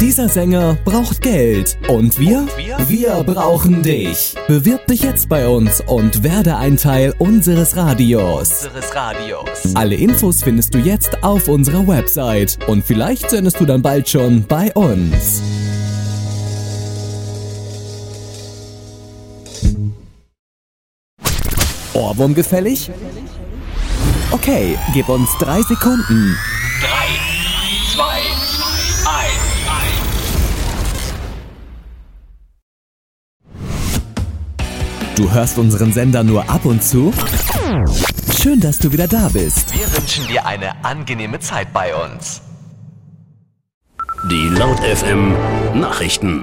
Dieser Sänger braucht Geld. Und wir? Wir brauchen dich. Bewirb dich jetzt bei uns und werde ein Teil unseres Radios. Alle Infos findest du jetzt auf unserer Website. Und vielleicht sendest du dann bald schon bei uns. Ohrwurm gefällig? Okay, gib uns 3 Sekunden. 3, 2, 1. Du hörst unseren Sender nur ab und zu? Schön, dass du wieder da bist. Wir wünschen dir eine angenehme Zeit bei uns. Die Laut FM Nachrichten.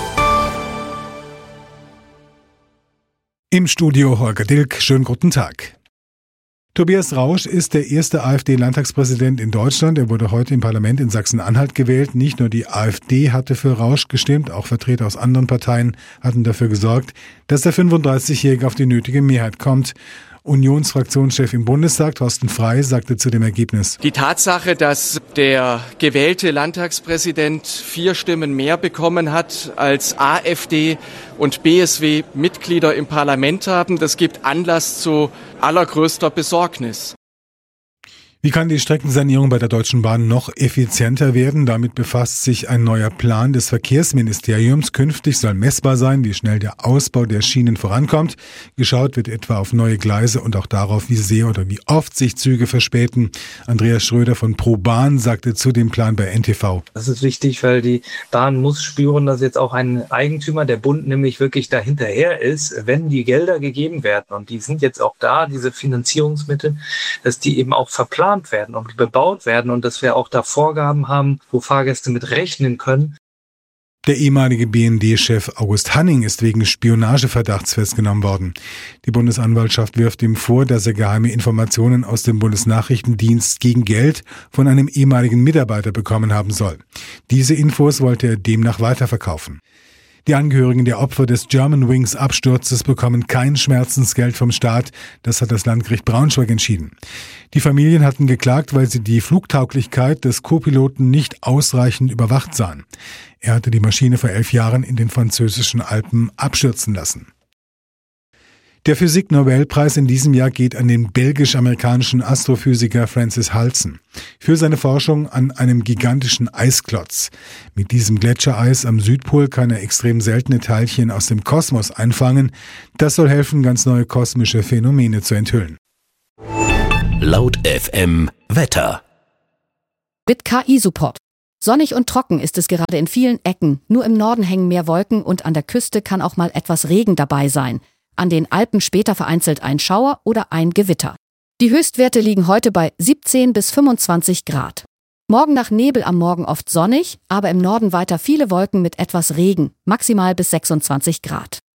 Im Studio Holger Dilk, schönen guten Tag. Tobias Rausch ist der erste AfD-Landtagspräsident in Deutschland. Er wurde heute im Parlament in Sachsen-Anhalt gewählt. Nicht nur die AfD hatte für Rausch gestimmt, auch Vertreter aus anderen Parteien hatten dafür gesorgt, dass der 35-Jährige auf die nötige Mehrheit kommt. Unionsfraktionschef im Bundestag, Thorsten Frey, sagte zu dem Ergebnis: Die Tatsache, dass der gewählte Landtagspräsident 4 Stimmen mehr bekommen hat als AfD und BSW Mitglieder im Parlament haben, das gibt Anlass zu allergrößter Besorgnis. Wie kann die Streckensanierung bei der Deutschen Bahn noch effizienter werden? Damit befasst sich ein neuer Plan des Verkehrsministeriums. Künftig soll messbar sein, wie schnell der Ausbau der Schienen vorankommt. Geschaut wird etwa auf neue Gleise und auch darauf, wie sehr oder wie oft sich Züge verspäten. Andreas Schröder von ProBahn sagte zu dem Plan bei NTV: Das ist wichtig, weil die Bahn muss spüren, dass jetzt auch ein Eigentümer, der Bund, nämlich wirklich dahinterher ist, wenn die Gelder gegeben werden. Und die sind jetzt auch da, diese Finanzierungsmittel, dass die eben auch verplant werden und bebaut werden und dass wir auch da Vorgaben haben, wo Fahrgäste mit rechnen können. Der ehemalige BND-Chef August Hanning ist wegen Spionageverdachts festgenommen worden. Die Bundesanwaltschaft wirft ihm vor, dass er geheime Informationen aus dem Bundesnachrichtendienst gegen Geld von einem ehemaligen Mitarbeiter bekommen haben soll. Diese Infos wollte er demnach weiterverkaufen. Die Angehörigen der Opfer des Germanwings-Absturzes bekommen kein Schmerzensgeld vom Staat. Das hat das Landgericht Braunschweig entschieden. Die Familien hatten geklagt, weil sie die Flugtauglichkeit des Co-Piloten nicht ausreichend überwacht sahen. Er hatte die Maschine vor 11 Jahren in den französischen Alpen abstürzen lassen. Der Physik-Nobelpreis in diesem Jahr geht an den belgisch-amerikanischen Astrophysiker Francis Halsen für seine Forschung an einem gigantischen Eisklotz. Mit diesem Gletschereis am Südpol kann er extrem seltene Teilchen aus dem Kosmos einfangen. Das soll helfen, ganz neue kosmische Phänomene zu enthüllen. Laut FM Wetter. Mit KI-Support. Sonnig und trocken ist es gerade in vielen Ecken. Nur im Norden hängen mehr Wolken und an der Küste kann auch mal etwas Regen dabei sein. An den Alpen später vereinzelt ein Schauer oder ein Gewitter. Die Höchstwerte liegen heute bei 17 bis 25 Grad. Morgen nach Nebel am Morgen oft sonnig, aber im Norden weiter viele Wolken mit etwas Regen, maximal bis 26 Grad.